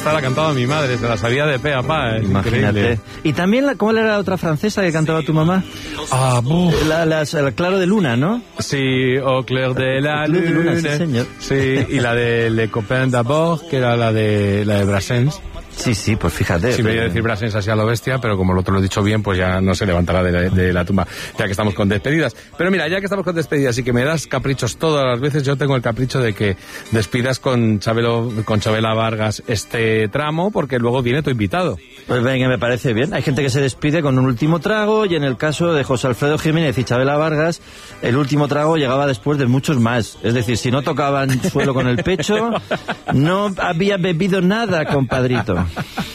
esta la cantaba mi madre, se la sabía de pe a pa, es increíble. Y también, ¿cómo era la otra francesa que cantaba tu mamá? El Claro de Luna, ¿no? Sí, Au clair de la lune. Sí, señor. Sí, y la de Le Copain d'abord, que era la de Brassens. Sí, pues fíjate. Sí, me iba a decir Brassens así a lo bestia, pero como el otro lo he dicho bien, pues ya no se levantará de la tumba, ya que estamos con despedidas. Pero mira, ya que estamos con despedidas y que me das caprichos todas las veces, yo tengo el capricho de que despidas con Chabela Vargas este tramo, porque luego viene tu invitado. Pues venga, me parece bien. Hay gente que se despide con un último trago, y en el caso de José Alfredo Jiménez y Chabela Vargas, el último trago llegaba después de muchos más. Es decir, si no tocaban suelo con el pecho, no había bebido nada, compadrito.